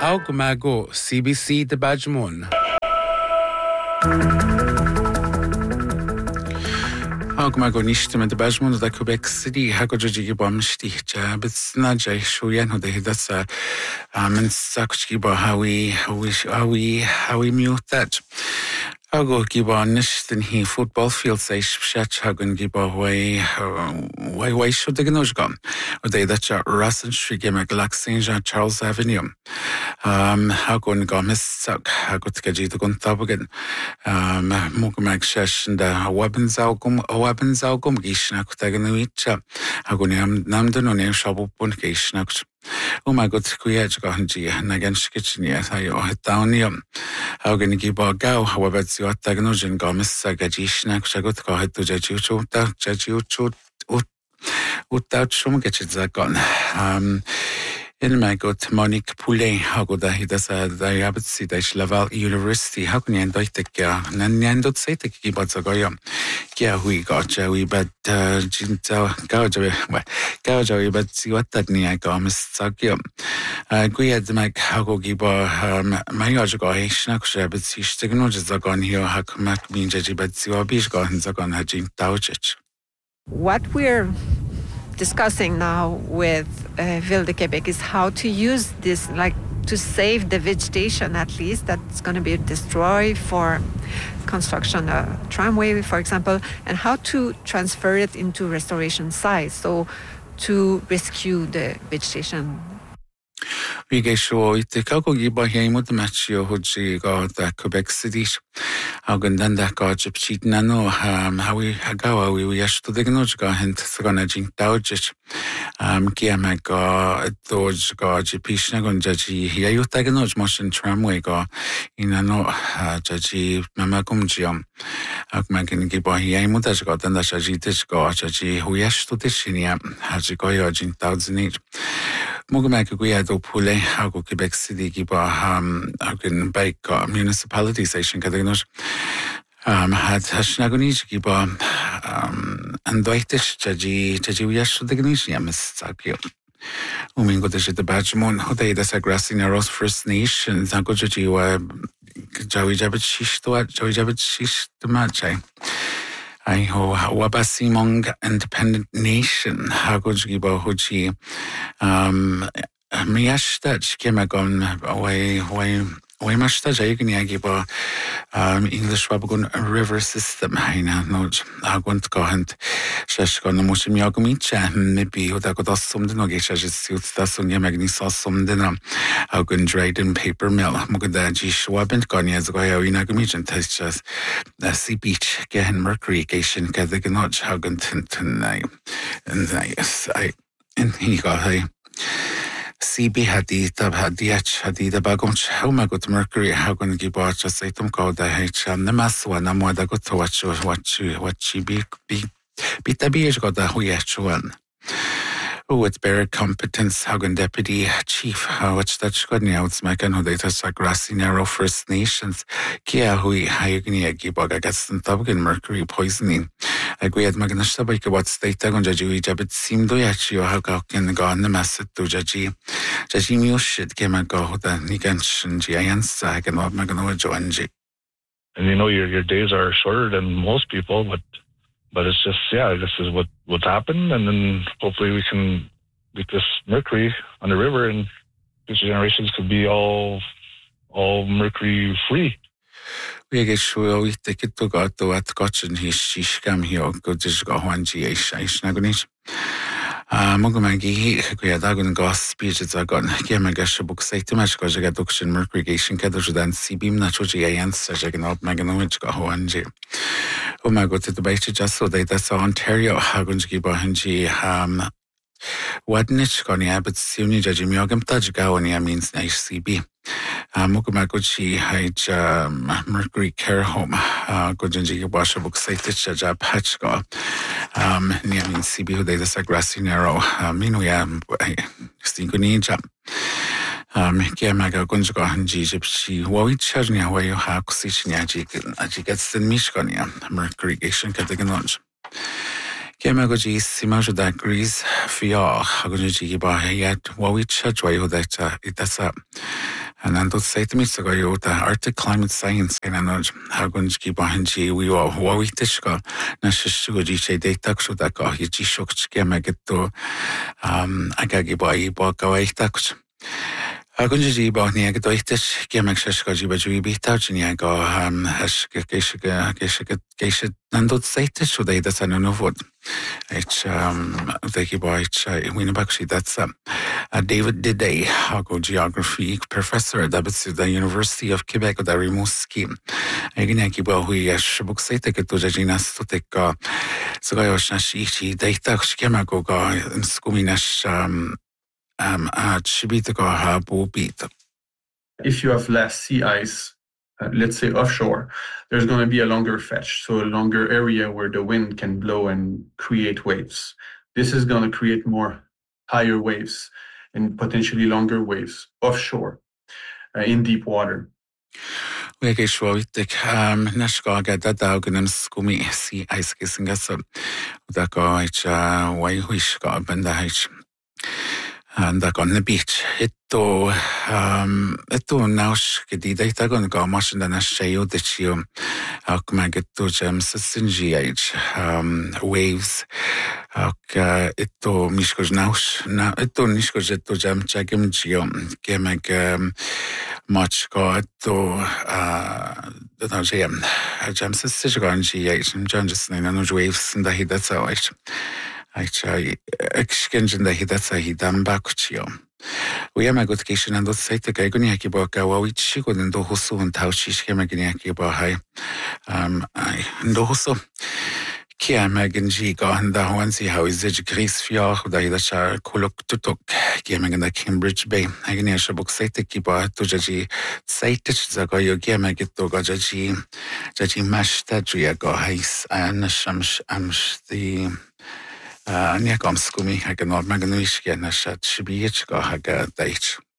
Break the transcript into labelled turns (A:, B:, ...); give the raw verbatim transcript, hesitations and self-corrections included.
A: Augmago C B C de Bajmon. Augmago nishtem de Bajmon da Quebec City hagoji bomsti jabits na jay shuyan ho de hidasa men sakchi ba hawi hawi hawi hawi mutat. Ago giba nishtin he football field say shach hagun giba way way way show de gnojgam. O de that Russell Street game at Saint Jean Charles Avenue. Um hagun gamis sak hagut gaji to gun tabagan. Um mugmag shash and a weapons algum a weapons algum gishna kutaganwicha. Haguniam namdan on a shabu punkishnak. Oh my god, kuya gahanji nagan skitchnia ayo hitanium. How can you give go, however, it's your technology gamis sagajishnak shagut go to jajuchu, jajuchu, without shum get it zagon. Um, in my god, Monique Poulet, how good he does a diabetes dash Laval University. How can you enjoy the care? Nanyandot say the keyboard zagoyam. Yeah, we got we but uh Jinta Gaujo, Gaujo, but what that near gamis sagium. Gwyed meg hago giba mayaj gahi shnaksha bet sish technology zagon here hak mak min jaji bet siwa bish gahin zagon hajin tauchich.
B: What we're discussing now with uh, Ville de Quebec is how to use this, like to save the vegetation at least that's going to be destroyed for construction a tramway, for example, and how to transfer it into restoration sites, so to rescue the vegetation.
A: We get show it the Kago giba hemut matchio hoji got the Quebec City. How can then that got cheat nano um how we hagawa we yash to the gnoj ga hent sagana jing tauch um kiamaga doj ga jipishna gonjaji hiayu tagnoj motion tramway ga inano jaji mamagumjiam akmakin giba hemut ga then that jaji tich ga jaji huyash to tishinia haji ga yajin tauzni Mugamak we had Opule, Hago Quebec City, Giba, um, Hagen Bake Municipality Station, Cadanos, um, had Hashnagonish, Giba, um, and Doitish, Jaji, Jaji, Yash, the Gnishia, Miss Sakio. Umingo de the Bajmon, Hode, the Sagrasina Ross First Nation, Zangoji, Jawi Jabit Shish to Jawi Jabit Shish to Mache. I ho Wabasimong Independent Nation Hagojiba Hoji um Miashtach Kemagon away way way mashta Jagniagiba um English Wabagon River System Haina Noj Hagont Gohant Shashgon Mushim Yagumicha maybe Hodagodasum the Nogisha suits the Sunya Magnisosum dinner Hagun dried in paper mill Mugadaji Schwabent Gonias Goya Inagamijan test just the sea beach Gehen Mercury Gation Gadaganoj Hagun Tintin and yes I and he got a C B Hadi Tab Hadiach Hadi the Bagonch Homagot Mercury Hagun Gibacha Satum called the H and the Maswa Namoda got to watch what you what she be be Bitabish got the Huyachuan. Oh, it's better competence Hagun Deputy Chief Howach Dutch Godnouts Macan data Sagrassi Narrow First Nations Kia Hui Hayagnia Gibaga Gaston Tubgan Mercury poisoning. Agreed Magnastabaka what state Tagonjaji Jabit seemed to Yachio Hagakin gone the Masset to Jaji Jaji Mushit came and go the Niganshan Giants Sag and what Magano Joanji.
C: And you know your your days are shorter than most people, but But it's just, yeah, this is what, what's happened. And then hopefully we can get this mercury on the river and future generations could be all all mercury free.
A: We get sure we take it to go to what Gotchen his shishkam here, go to go one G A Shagonish. Mugumagi, Kuyadagun Goss speeches are gone. Yamagash book say too much because I got auction mercury gation Kadojan Sibim Nachoji answer Jaganop Maganowich go one G. Oh my god, to the base just so they that's Ontario Hagunji Bahanji um Wadnich Gonia, but Suni Jajimiogam Tajgawania means nice C B. Mukumaguchi Haj Mercury Care Home, Gojanji Washa book say Tijab Hatchgo. Um near means C B who they the Sagrassi Narrow, Minuya Stingunija. Um, Kiamaga Gunjaga and Jijipshi, Wawicharnia, where you have Kusishniaji, Ajigats the Mishkonia, Mercury Gation Cataganoj. Kiamagoji Simajuda Greece, Fia, Haguji Bahayat, Wawicha, Joyo that Itasa. And then those say to me, so you the Arctic climate science and I how going to keep behind you. We are Hawaii Tishka, Nashu G data so that got his G shocks came I get to um Agagi by Baka tax. A gunn sí ba ní agad doitis ceamach se scoidí ba dúí bítáid ní go has géise géise nandod saitis so they that's an unavoid. It's um they bait in actually that's um, uh, David Diday, a go geography professor at the University of Quebec at the Rimouski. Again, I ba hui as book site get to Jina Stotek so I was na shi data schema go go skuminas um um at Shibita go ha bo beat.
D: If you have less sea ice, uh, let's say offshore, there's going to be a longer fetch, so a longer area where the wind can blow and create waves. This is going to create more higher waves and potentially longer waves offshore uh, in deep water.
A: We get shwawitik um nashka ga dadagnam skumi sea ice kissing us da go ich wai wish ga benda ich and that on the beach. Ito um ito naus gedi data gon go mas na shayo de chium ak mageto jam singi age um waves ak ito miskos naus na ito miskos ito jam chagim chium kemag much go ito uh da jam jam singi gon chi age jam just na no waves and that that's all it Actually, exchange the hidata hidam bakchio. We am a good case and don't say the Gagoniaki Boka, which go and do so and how she's Hemagoniaki Bahai. Um, I do so. Kia Magan G. Go and the one see how is it Greece Fjord, the Hidasha Kulok Tutok, Gaming in the Cambridge Bay. Agnesha book say the Kiba to Jaji Saitich Zagoyo Gamagit to Gajaji, Jaji Mash Tadria go Hais and Shams Amsh the. Ní gom scúmi ag an ád me an nuisce na se sibíid go ag deit.